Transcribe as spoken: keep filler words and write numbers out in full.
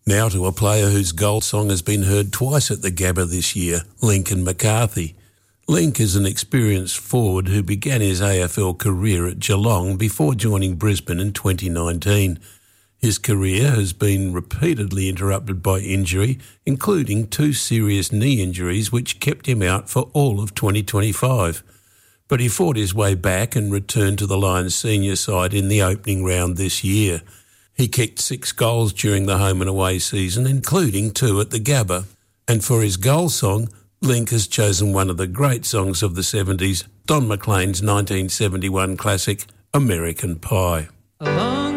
Now to a player whose goal song has been heard twice at the Gabba this year, Lincoln McCarthy. Link is an experienced forward who began his A F L career at Geelong before joining Brisbane in twenty nineteen. His career has been repeatedly interrupted by injury, including two serious knee injuries which kept him out for all of twenty twenty-five. But he fought his way back and returned to the Lions senior side in the opening round this year. He kicked six goals during the home and away season, including two at the Gabba. And for his goal song, Link has chosen one of the great songs of the seventies, Don McLean's nineteen seventy-one classic, American Pie. Alone.